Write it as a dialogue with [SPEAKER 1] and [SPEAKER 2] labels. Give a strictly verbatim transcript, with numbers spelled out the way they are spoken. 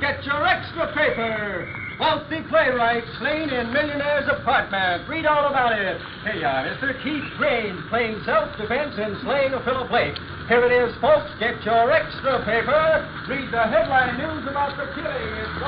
[SPEAKER 1] get your extra paper. Wealthy playwright slain in millionaire's apartment. Read all about it. Here you are, Mister Keith Grange, playing self-defense in slaying a Philip Blake. Here it is, folks. Get your extra paper. Read the headline news about the killing. It's